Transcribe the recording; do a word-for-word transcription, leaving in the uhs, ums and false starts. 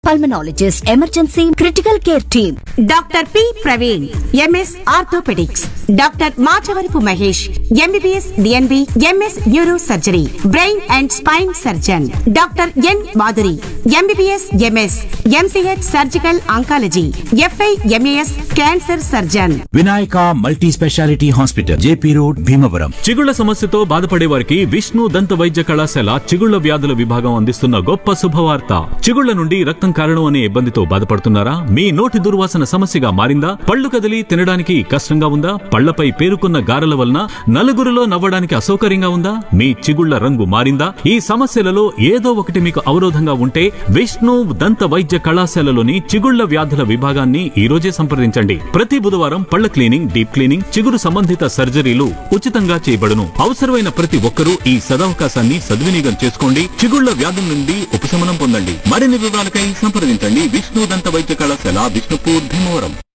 Pulmonologist, emergency critical care team. Doctor P Praveen MS orthopaedics, doctor Machavarapu Mahesh MBBS DNB MS neuro surgery brain and spine surgeon, doctor N Madhuri MBBS MS MCh surgical oncology f i MAS cancer surgeon. Vinayaka multi speciality hospital, JP road, Bhimavaram. చిగుళ్ల సమస్యతో బాధపడే వారికి విష్ణు దంత వైద్య కళాశాల చిగుళ్ల వ్యాధుల విభాగం అందిస్తున్న గొప్ప శుభవార్త. చిగుళ్ల నుండి రక్తం కారణం అనే ఇబ్బందితో బాధపడుతున్నారా? మీ నోటి దుర్వాసన సమస్యగా మారిందా? పళ్ళు కదిలి తినడానికి కష్టంగా ఉందా? పళ్లపై పేరుకున్న గారెల వలన నలుగురిలో నవ్వడానికి అసౌకర్యంగా ఉందా? మీ చిగుళ్ల రంగు మారిందా? ఈ సమస్యలలో ఏదో ఒకటి మీకు అవరోధంగా ఉంటే విష్ణు దంత వైద్య కళాశాలలోని చిగుళ్ల వ్యాధుల విభాగాన్ని ఈ రోజే సంప్రదించండి. ప్రతి బుధవారం పళ్ల క్లీనింగ్, డీప్ క్లీనింగ్, చిగురు సంబంధిత సర్జరీలు ఉచితంగా చేయబడును. అవసరమైన ప్రతి ఒక్కరూ ఈ సదవకాశాన్ని సద్వినియోగం చేసుకోండి. చిగుళ్ల వ్యాధుల నుండి ఉపశమనం పొందండి. మరిన్ని వివరాలకై సంప్రదించండి విష్ణు దంత వైద్య కళాశాల, విష్ణుపూర్, భీమవరం.